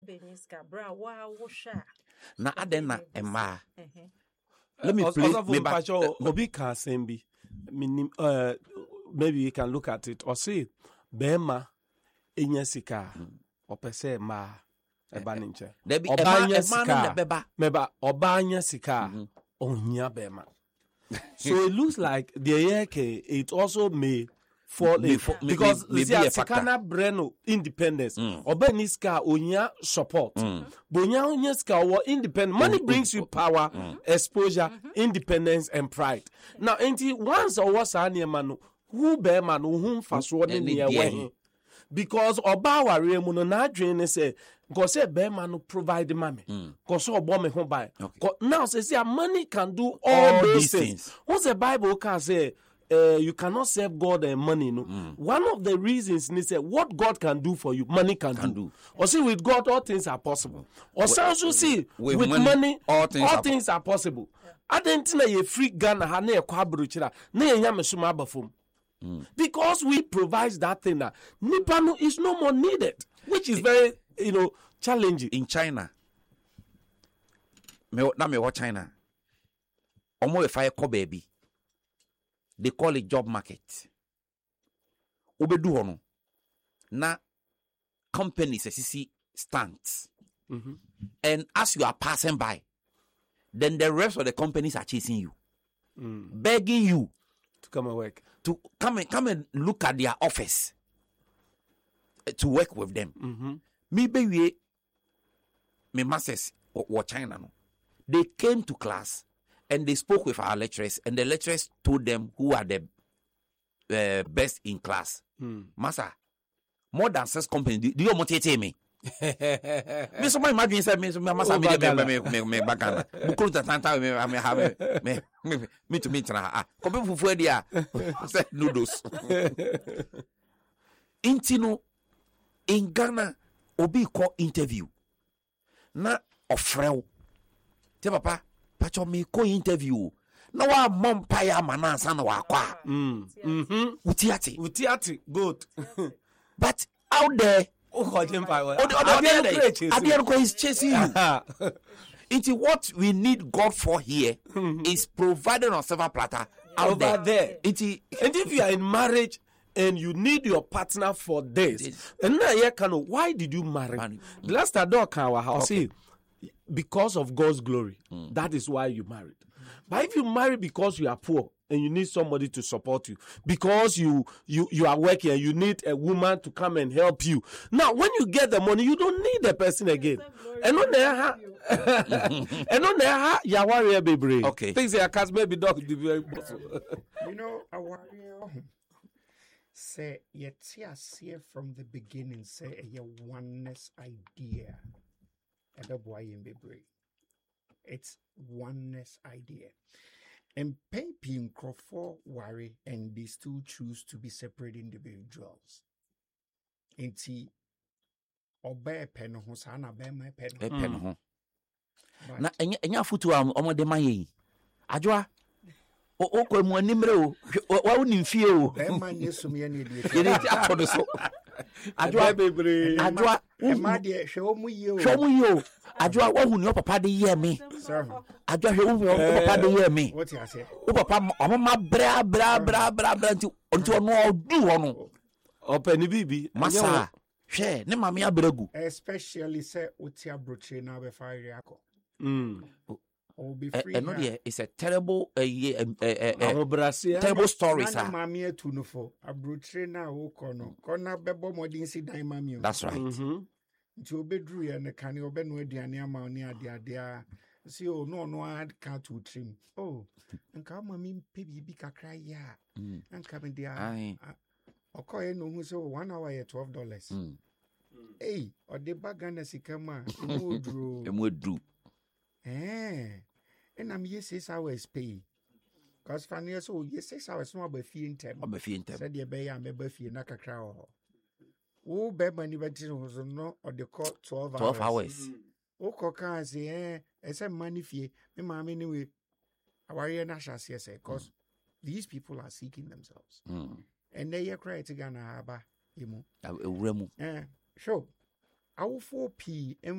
Na adena emma. Let me play. Obi can send maybe you can look at it or see Bema Inyasika or per se ma ebaninche. Obanya sika meba Obanya sika onya Bema. So it looks like the yeke it also may fall in because maybe a Sikana Breno independence Obeniska onya support Bonya onyeska or independent money brings you power exposure independence and pride. Now enti once or was manu who bear man whom fast warning near way because oba ware mu no na adwen say because say bear man provide the money because obo me ho buy now say money can do all those things. What's the Bible can say you cannot serve God and money. No, one of the reasons is say what God can do for you, money can do. Or see with God, all things are possible. Or also see with money, all things are possible. I didn't think you free Ghana hane kwabruchira na yenya mesuma abafum. Because we provide that thing that Nipano is no more needed, which is very challenging. In China, me watch China. Omo if I call baby. They call it job market. Obedu hono. Na companies see stands. And as you are passing by, then the rest of the companies are chasing you. Begging you to come and work. To come and look at their office. To work with them. Me be me masters or China no. They came to class. And they spoke with our lecturers, and the lecturers told them who are the best in class. Master, more than 6 companies. Do you motivate me? Me so my imagine say me master me bagana. Bukuru tanta me to meet na. Kobe fufu dia. Say noodles. Intino in Ghana obi call interview. Na ofrel. Te papa Pacho me ko interview. Na wa mompaya manansa na wa kwa. Utiati. Good. But out there, Adianko is chasing you. Into what we need God for here is provided on silver platter out there. And if you are in marriage and you need your partner for this, and now why did you marry? The last door can our house. Because of God's glory. That is why you married. But if you marry because you are poor and you need somebody to support you, because you are working and you need a woman to come and help you. Now, when you get the money, you don't need the person again. And on there, you worry, baby. Okay. Things that can maybe dog very possible. I worry. Say, see from the beginning, say a oneness idea. It's oneness idea. And Paypin Crawford worry and these two choose to be separate individuals. Inti obey pen hosana be my pen ho. Na enya futu omode maye. Adwoa o ko mu animre o wa woni mfie o. Be man yesum ye ne die. Ye ne atodo so. Adwoa bebre. Adwoa ma de hwe omu yo. Adwoa wa hu ni papa de ye me. Adwoa hwe hu papa de ye me. What you say? O papa mama bra nti ono odu hono. Opani bibi masa hwe ne mama abragu. Especially say otia broche na be fire akọ. It's a terrible terrible story, sir. That's right. See, oh, no, I can't to trim. Oh, and come, I mean, baby, be cry, yeah, and coming there. Okay, no, who's 1 hour at $12. Hey, or the bagana sikama, and drew. And I'm 6 hours pay. Cause funny so 6 hours no be fee in time. Said the bay and be fee na kakra. Oh, be money was no or the court 12 hours. Oh, coca say, as a money fee, me mammy anyway. Our national say, cause these people are seeking themselves. And they are crying to Ghana haba, sure. Our 4P